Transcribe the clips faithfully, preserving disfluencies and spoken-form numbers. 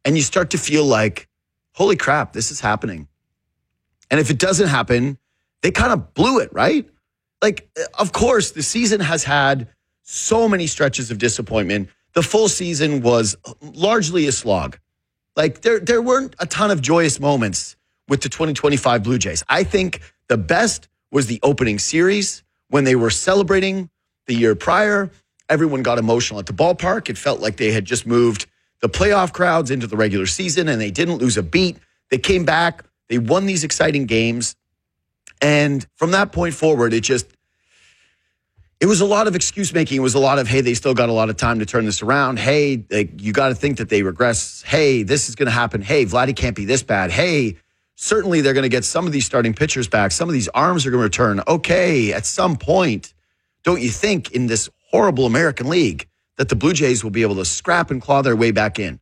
And you start to feel like, holy crap, this is happening. And if it doesn't happen, they kind of blew it, right? Like, of course, the season has had so many stretches of disappointment. The full season was largely a slog. Like, there, there weren't a ton of joyous moments with the twenty twenty-five Blue Jays. I think the best was the opening series when they were celebrating the year prior. Everyone got emotional at the ballpark. It felt like they had just moved the playoff crowds into the regular season, and they didn't lose a beat. They came back. They won these exciting games. And from that point forward, it just, it was a lot of excuse making. It was a lot of, hey, they still got a lot of time to turn this around. Hey, like, you got to think that they regress. Hey, this is going to happen. Hey, Vladdy can't be this bad. Hey, certainly they're going to get some of these starting pitchers back. Some of these arms are going to return. Okay, at some point, don't you think in this horrible American League that the Blue Jays will be able to scrap and claw their way back in?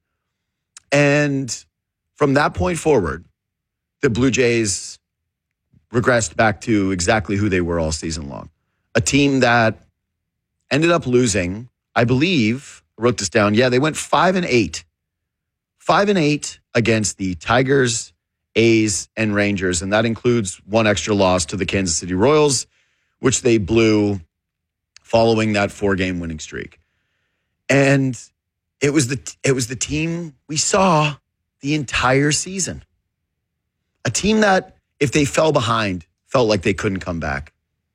And from that point forward, the Blue Jays regressed back to exactly who they were all season long. A team that ended up losing, I believe, I wrote this down. Yeah, they went five and eight. Five and eight against the Tigers, A's, and Rangers. And that includes one extra loss to the Kansas City Royals, which they blew following that four-game winning streak. And it was the it was the team we saw the entire season. A team that, if they fell behind, felt like they couldn't come back.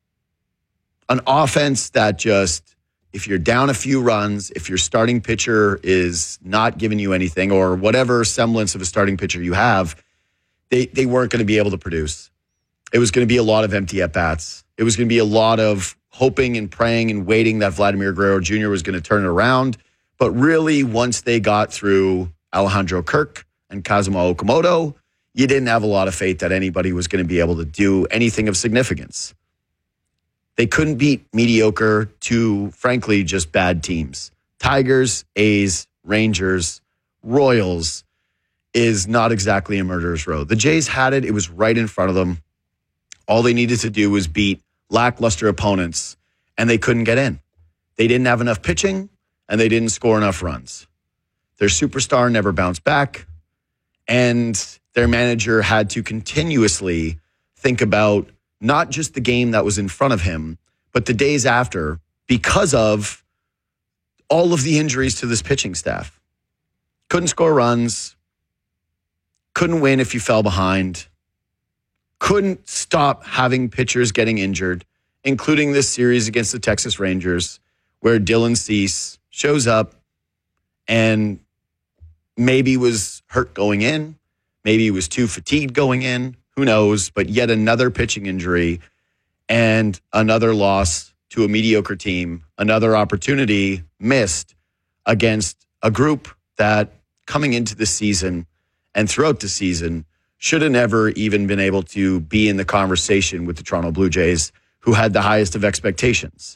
An offense that just, if you're down a few runs, if your starting pitcher is not giving you anything, or whatever semblance of a starting pitcher you have, they, they weren't going to be able to produce. It was going to be a lot of empty at-bats. It was going to be a lot of hoping and praying and waiting that Vladimir Guerrero Junior was going to turn it around. But really, once they got through Alejandro Kirk and Kazuma Okamoto, you didn't have a lot of faith that anybody was going to be able to do anything of significance. They couldn't beat mediocre to, frankly, just bad teams. Tigers, A's, Rangers, Royals is not exactly a murderer's row. The Jays had it. It was right in front of them. All they needed to do was beat lackluster opponents, and they couldn't get in. They didn't have enough pitching, and they didn't score enough runs. Their superstar never bounced back, and their manager had to continuously think about not just the game that was in front of him, but the days after, because of all of the injuries to this pitching staff. Couldn't score runs, couldn't win if you fell behind, couldn't stop having pitchers getting injured, including this series against the Texas Rangers, where Dylan Cease shows up and maybe was hurt going in, maybe he was too fatigued going in, who knows, but yet another pitching injury and another loss to a mediocre team, another opportunity missed against a group that coming into the season and throughout the season should have never even been able to be in the conversation with the Toronto Blue Jays, who had the highest of expectations.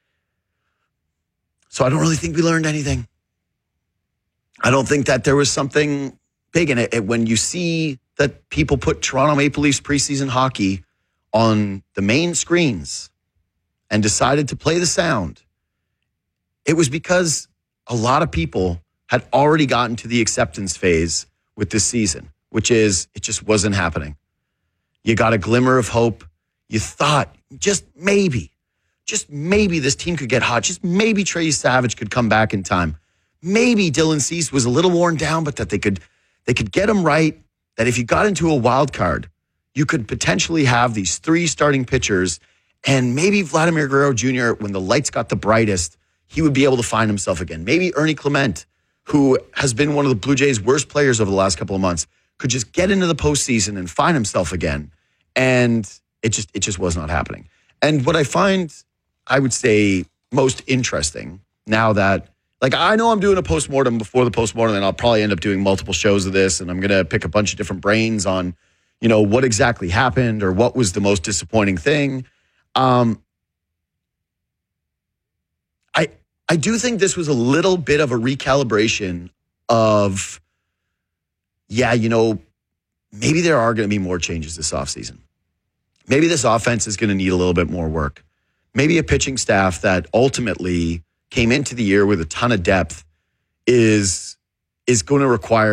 So I don't really think we learned anything. I don't think that there was something big in it. When you see that people put Toronto Maple Leafs preseason hockey on the main screens and decided to play the sound, it was because a lot of people had already gotten to the acceptance phase with this season, which is it just wasn't happening. You got a glimmer of hope. You thought just maybe, just maybe this team could get hot. Just maybe Trey Savage could come back in time. Maybe Dylan Cease was a little worn down, but that they could they could get him right. That if you got into a wild card, you could potentially have these three starting pitchers, and maybe Vladimir Guerrero Junior, when the lights got the brightest, he would be able to find himself again. Maybe Ernie Clement, who has been one of the Blue Jays' worst players over the last couple of months, could just get into the postseason and find himself again. And it just it just was not happening. And what I find, I would say, most interesting now that, like, I know I'm doing a postmortem before the postmortem, and I'll probably end up doing multiple shows of this, and I'm going to pick a bunch of different brains on, you know, what exactly happened or what was the most disappointing thing. Um, I I do think this was a little bit of a recalibration of, yeah, you know, maybe there are going to be more changes this offseason. Maybe this offense is going to need a little bit more work. Maybe a pitching staff that ultimately came into the year with a ton of depth is is going to require